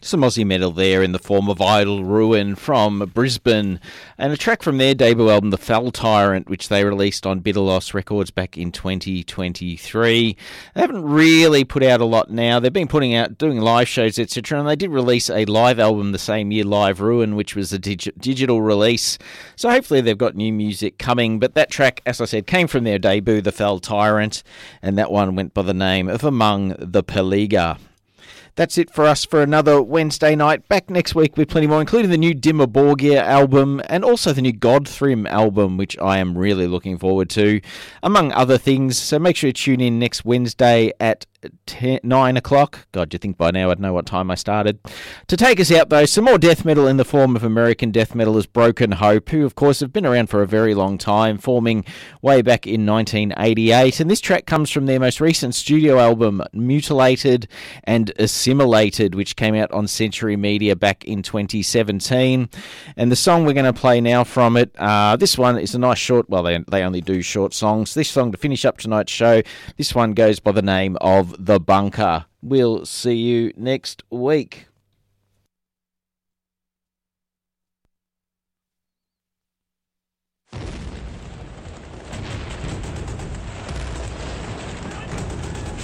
Some Aussie metal there in the form of Idle Ruin from Brisbane, and a track from their debut album, The Fell Tyrant, which they released on Bitter Loss Records back in 2023. They haven't really put out a lot now. They've been doing live shows, etc., and they did release a live album the same year, Live Ruin, which was a digital release. So hopefully they've got new music coming, but that track, as I said, came from their debut, The Fell Tyrant, and that one went by the name of Among the Peliga. That's it for us for another Wednesday night. Back next week with plenty more, including the new Dimmu Borgir album and also the new Godthrim album, which I am really looking forward to, among other things. So make sure you tune in next Wednesday at 9 o'clock. God, you'd think by now I'd know what time I started. To take us out, though, some more death metal in the form of American death metalers Broken Hope, who, of course, have been around for a very long time, forming way back in 1988. And this track comes from their most recent studio album, Mutilated and Assimilated, which came out on Century Media back in 2017. And the song we're going to play now from it, this one is a nice short, well, they only do short songs. This song to finish up tonight's show, this one goes by the name of The Bunker. We'll see you next week.